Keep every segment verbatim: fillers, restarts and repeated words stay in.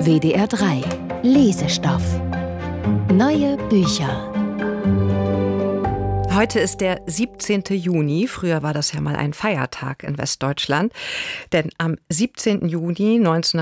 W D R drei Lesestoff. Neue Bücher. Heute ist der siebzehnte Juni. Früher war das ja mal ein Feiertag in Westdeutschland. Denn am siebzehnten Juni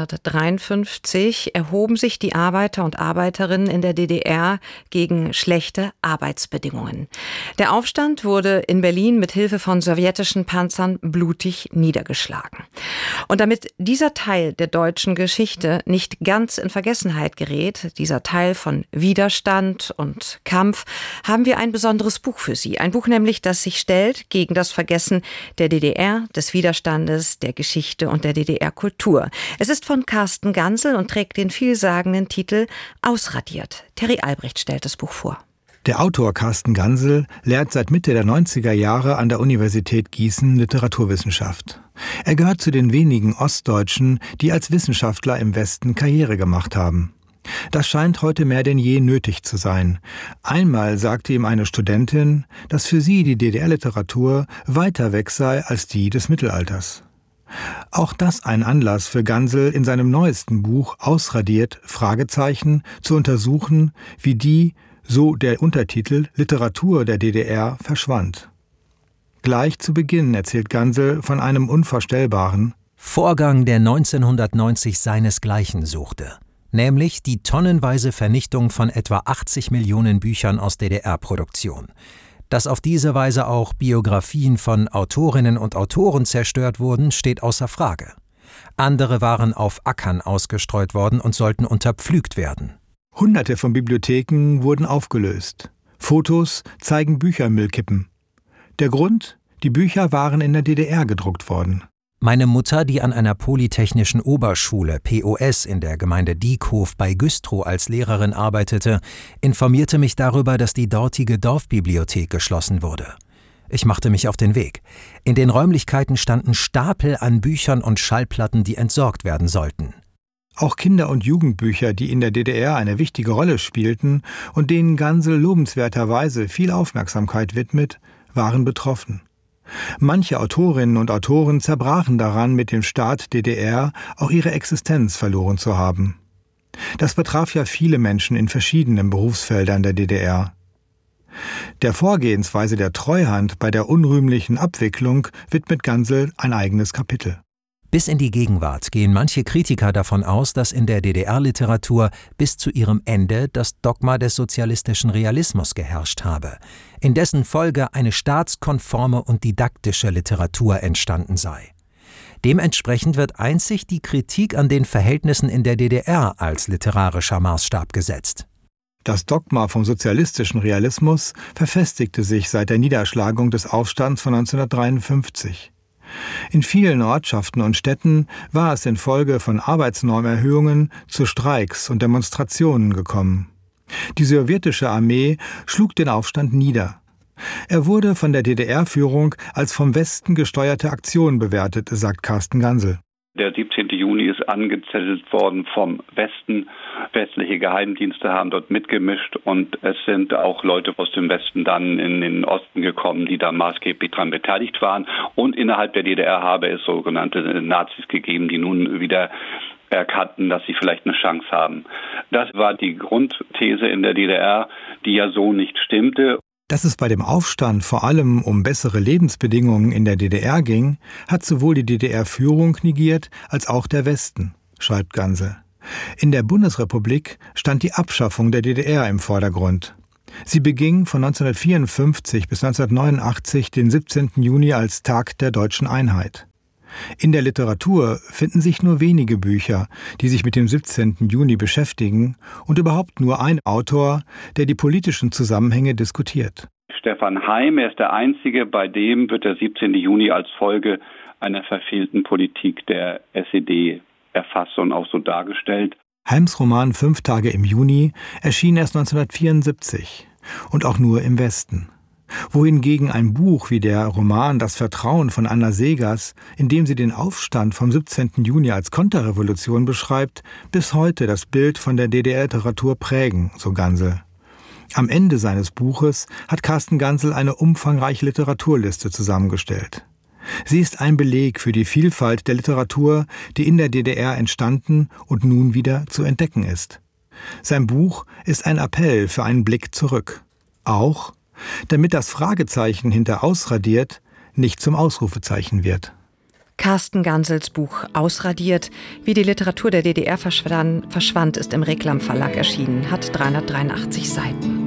neunzehnhundertdreiundfünfzig erhoben sich die Arbeiter und Arbeiterinnen in der D D R gegen schlechte Arbeitsbedingungen. Der Aufstand wurde in Berlin mit Hilfe von sowjetischen Panzern blutig niedergeschlagen. Und damit dieser Teil der deutschen Geschichte nicht ganz in Vergessenheit gerät, dieser Teil von Widerstand und Kampf, haben wir ein besonderes Buch für Sie. Ein Buch nämlich, das sich stellt gegen das Vergessen der D D R, des Widerstandes, der Geschichte und der D D R-Kultur. Es ist von Carsten Gansel und trägt den vielsagenden Titel Ausradiert. Terry Albrecht stellt das Buch vor. Der Autor Carsten Gansel lehrt seit Mitte der neunziger Jahre an der Universität Gießen Literaturwissenschaft. Er gehört zu den wenigen Ostdeutschen, die als Wissenschaftler im Westen Karriere gemacht haben. Das scheint heute mehr denn je nötig zu sein. Einmal sagte ihm eine Studentin, dass für sie die D D R-Literatur weiter weg sei als die des Mittelalters. Auch das ein Anlass für Gansel, in seinem neuesten Buch Ausradiert, Fragezeichen, zu untersuchen, wie die, so der Untertitel, Literatur der D D R verschwand. Gleich zu Beginn erzählt Gansel von einem unvorstellbaren Vorgang, der neunzehnhundertneunzig seinesgleichen suchte. Nämlich die tonnenweise Vernichtung von etwa achtzig Millionen Büchern aus D D R-Produktion. Dass auf diese Weise auch Biografien von Autorinnen und Autoren zerstört wurden, steht außer Frage. Andere waren auf Ackern ausgestreut worden und sollten unterpflügt werden. Hunderte von Bibliotheken wurden aufgelöst. Fotos zeigen Büchermüllkippen. Der Grund? Die Bücher waren in der D D R gedruckt worden. Meine Mutter, die an einer polytechnischen Oberschule P O S in der Gemeinde Diekhof bei Güstrow als Lehrerin arbeitete, informierte mich darüber, dass die dortige Dorfbibliothek geschlossen wurde. Ich machte mich auf den Weg. In den Räumlichkeiten standen Stapel an Büchern und Schallplatten, die entsorgt werden sollten. Auch Kinder- und Jugendbücher, die in der D D R eine wichtige Rolle spielten und denen Gansel lobenswerterweise viel Aufmerksamkeit widmet, waren betroffen. Manche Autorinnen und Autoren zerbrachen daran, mit dem Staat D D R auch ihre Existenz verloren zu haben. Das betraf ja viele Menschen in verschiedenen Berufsfeldern der D D R. Der Vorgehensweise der Treuhand bei der unrühmlichen Abwicklung widmet Gansel ein eigenes Kapitel. Bis in die Gegenwart gehen manche Kritiker davon aus, dass in der D D R-Literatur bis zu ihrem Ende das Dogma des sozialistischen Realismus geherrscht habe, in dessen Folge eine staatskonforme und didaktische Literatur entstanden sei. Dementsprechend wird einzig die Kritik an den Verhältnissen in der D D R als literarischer Maßstab gesetzt. Das Dogma vom sozialistischen Realismus verfestigte sich seit der Niederschlagung des Aufstands von neunzehnhundertdreiundfünfzig. In vielen Ortschaften und Städten war es infolge von Arbeitsnormerhöhungen zu Streiks und Demonstrationen gekommen. Die sowjetische Armee schlug den Aufstand nieder. Er wurde von der D D R-Führung als vom Westen gesteuerte Aktion bewertet, sagt Carsten Gansel. Der siebzehnte Juni ist angezettelt worden vom Westen. Westliche Geheimdienste haben dort mitgemischt und es sind auch Leute aus dem Westen dann in den Osten gekommen, die da maßgeblich daran beteiligt waren. Und innerhalb der D D R habe es sogenannte Nazis gegeben, die nun wieder erkannten, dass sie vielleicht eine Chance haben. Das war die Grundthese in der D D R, die ja so nicht stimmte. Dass es bei dem Aufstand vor allem um bessere Lebensbedingungen in der D D R ging, hat sowohl die D D R-Führung negiert als auch der Westen, schreibt Gansel. In der Bundesrepublik stand die Abschaffung der D D R im Vordergrund. Sie beging von neunzehnhundertvierundfünfzig bis neunzehnhundertneunundachtzig den siebzehnten Juni als Tag der deutschen Einheit. In der Literatur finden sich nur wenige Bücher, die sich mit dem siebzehnten Juni beschäftigen und überhaupt nur ein Autor, der die politischen Zusammenhänge diskutiert. Stefan Heym, er ist der Einzige, bei dem wird der siebzehnte Juni als Folge einer verfehlten Politik der S E D erfasst und auch so dargestellt. Heims Roman Fünf Tage im Juni erschien erst neunzehnhundertvierundsiebzig und auch nur im Westen. Wohingegen ein Buch wie der Roman Das Vertrauen von Anna Seghers, in dem sie den Aufstand vom siebzehnten Juni als Konterrevolution beschreibt, bis heute das Bild von der D D R-Literatur prägen, so Gansel. Am Ende seines Buches hat Carsten Gansel eine umfangreiche Literaturliste zusammengestellt. Sie ist ein Beleg für die Vielfalt der Literatur, die in der D D R entstanden und nun wieder zu entdecken ist. Sein Buch ist ein Appell für einen Blick zurück. Auch, damit das Fragezeichen hinter Ausradiert nicht zum Ausrufezeichen wird. Carsten Gansels Buch Ausradiert, wie die Literatur der D D R verschwand, ist im Reklam Verlag erschienen, hat dreihundertdreiundachtzig Seiten.